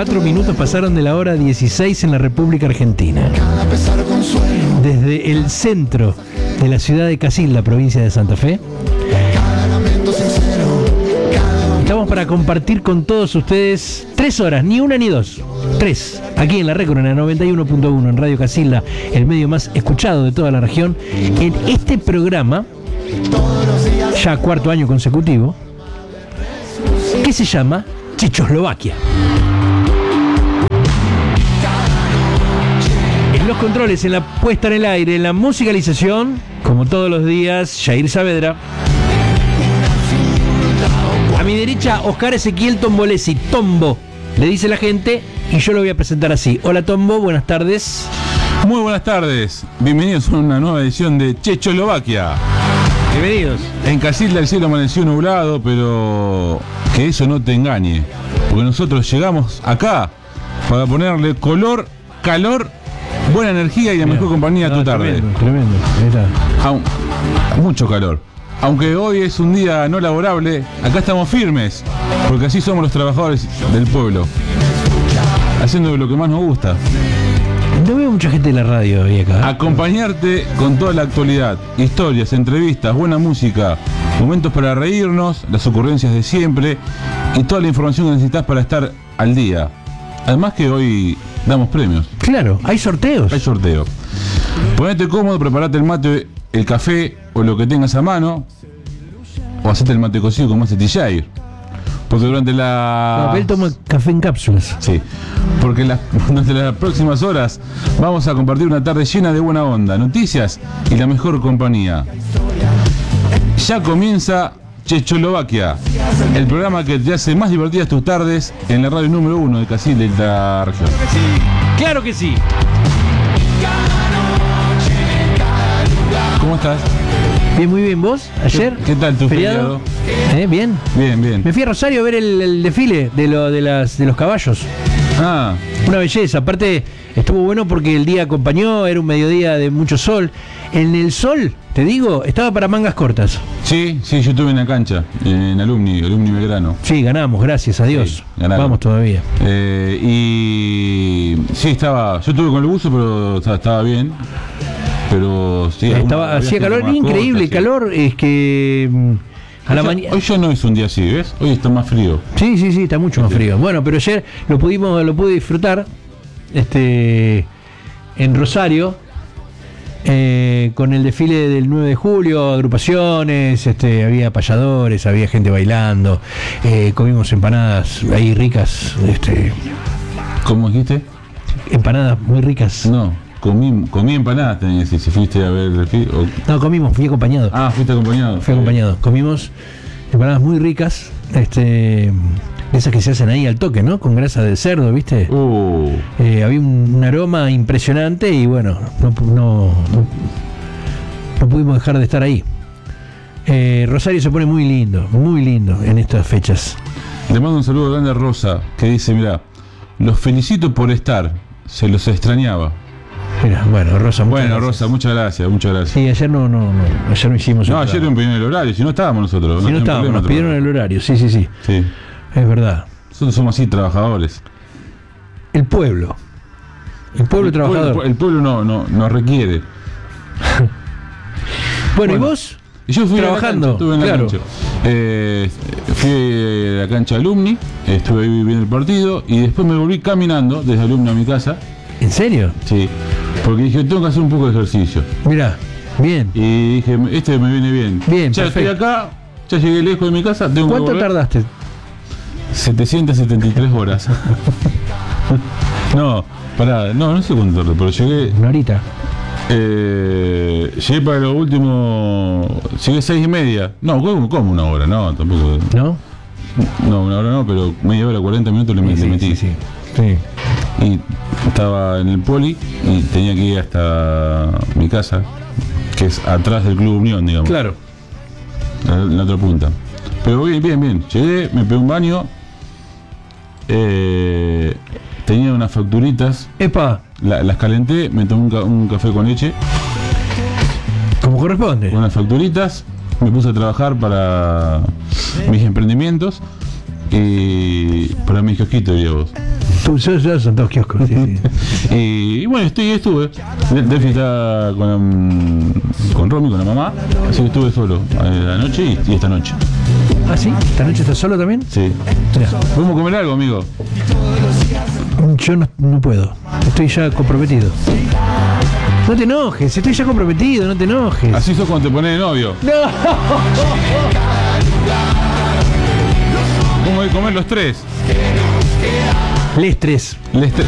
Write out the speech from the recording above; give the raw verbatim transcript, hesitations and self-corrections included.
Cuatro minutos pasaron de la hora dieciséis en la República Argentina. Desde el centro de la ciudad de Casilda, provincia de Santa Fe, estamos para compartir con todos ustedes tres horas, ni una ni dos, tres, aquí en la Récord, en la noventa y uno punto uno, en Radio Casilda, el medio más escuchado de toda la región, en este programa, ya cuarto año consecutivo, que se llama Chechoslovaquia. En los controles, en la puesta en el aire, en la musicalización, como todos los días, Jair Saavedra. A mi derecha, Oscar Ezequiel Tombolesi, Tombo, le dice la gente, y yo lo voy a presentar así. Hola Tombo, buenas tardes. Muy buenas tardes, bienvenidos a una nueva edición de Chechoslovaquia. Bienvenidos. En Casilda el cielo amaneció nublado, pero que eso no te engañe, porque nosotros llegamos acá para ponerle color, calor, buena energía y la Mira, mejor compañía no, a tu tarde. Tremendo, tremendo. Aún, mucho calor. Aunque hoy es un día no laborable, acá estamos firmes, porque así somos los trabajadores del pueblo, haciendo lo que más nos gusta. No veo mucha gente de la radio hoy acá. Acompañarte con toda la actualidad, historias, entrevistas, buena música, momentos para reírnos, las ocurrencias de siempre y toda la información que necesitas para estar al día. Además que hoy damos premios. Claro, hay sorteos. Hay sorteo. Ponete cómodo, preparate el mate, el café o lo que tengas a mano, o hacete el mate cocido como hace T J. Porque durante la... No, él toma café en cápsulas. Sí, porque la... durante las próximas horas vamos a compartir una tarde llena de buena onda, noticias y la mejor compañía. Ya comienza Chechoslovaquia, el programa que te hace más divertidas tus tardes en la radio número uno de Casilda y la región. ¡Claro que sí! ¿Cómo estás? Bien, muy bien. ¿Vos? ¿Ayer? ¿Qué, qué tal tu feriado? feriado? ¿Eh? ¿Bien? Bien, bien. Me fui a Rosario a ver el, el desfile de, lo, de, las, de los caballos. Ah. Una belleza. Aparte, estuvo bueno porque el día acompañó, era un mediodía de mucho sol. En el sol, te digo, estaba para mangas cortas. Sí, sí, yo estuve en la cancha, en Alumni, Alumni Belgrano. Sí, ganamos, gracias a Dios. Sí, vamos todavía. Eh, y sí, estaba, yo estuve con el buzo, pero estaba, estaba bien. Pero sí, estaba, hacía calor increíble, el calor es que a la mañana. Hoy ya no es un día así, ¿ves? Hoy está más frío. Sí, sí, sí, está mucho más frío. Bueno, pero ayer lo pudimos, lo pude disfrutar, este, en Rosario, eh, con el desfile del nueve de julio, agrupaciones, este, había payadores, había gente bailando, eh, comimos empanadas ahí ricas, este. ¿Cómo dijiste? Empanadas muy ricas. No. Comí, comí empanadas, tenés que decir, si fuiste a ver el desfile. O... No, comimos, fui acompañado. Ah, fuiste acompañado. Fui acompañado. Comimos empanadas muy ricas, este, esas que se hacen ahí al toque, ¿no? Con grasa de cerdo, ¿viste? Uh. Eh, había un, un aroma impresionante y bueno, no, no, no, no pudimos dejar de estar ahí. Eh, Rosario se pone muy lindo, muy lindo en estas fechas. Le mando un saludo grande a Rosa, que dice, mira, los felicito por estar, se los extrañaba. Mira, bueno, Rosa, muchas bueno, gracias. Rosa, muchas gracias, muchas gracias. Sí, ayer no, no, no, ayer no hicimos. No, ayer me pidieron el horario, si no estábamos nosotros. Si no, no estábamos, nos pidieron el horario, sí, sí, sí. Sí. Es verdad. Nosotros somos así, trabajadores. El pueblo. El pueblo el trabajador. Pueblo, el pueblo no, no, nos requiere. bueno, bueno, ¿y vos? Y yo fui trabajando, estuve en la claro. cancha. Eh, fui a la cancha de Alumni, estuve ahí viendo el partido y después me volví caminando desde Alumni a mi casa. ¿En serio? Sí, porque dije, tengo que hacer un poco de ejercicio. Mirá, bien. Y dije, este me viene bien. Bien, ya perfecto. Estoy acá, ya llegué lejos de mi casa. Tengo ¿Cuánto que tardaste? setecientas setenta y tres horas. no, pará, no, no sé cuánto tardé, pero llegué... Una horita. Eh, llegué para lo último... Llegué seis y media. No, ¿cómo, cómo una hora? No, tampoco... ¿No? No, una hora no, pero media hora, cuarenta minutos le, sí, le metí. Sí, sí, sí. Y estaba en el poli y tenía que ir hasta mi casa, que es atrás del Club Unión, digamos. Claro. En la otra punta. Pero bien, bien, bien. Llegué, me pegué un baño. Eh, tenía unas facturitas. Epa. La, las calenté, me tomé un, ca un café con leche. Como corresponde. Con unas facturitas. Me puse a trabajar para mis emprendimientos y para mis kiosquitos, diría vos. Tú, yo, yo son dos kioscos, sí, sí. Y bueno, estoy, estuve. De- Delphi está con, con Romy, con la mamá. Así que estuve solo eh, anoche y, y esta noche. ¿Ah, sí? ¿Esta noche estás solo también? Sí. Mirá, ¿Podemos comer algo, amigo? yo no, no puedo. Estoy ya comprometido. No te enojes, estoy ya comprometido, no te enojes. Así sos cuando te pones de novio. No. ¿Cómo hay que comer los tres? Les tres. Les tres.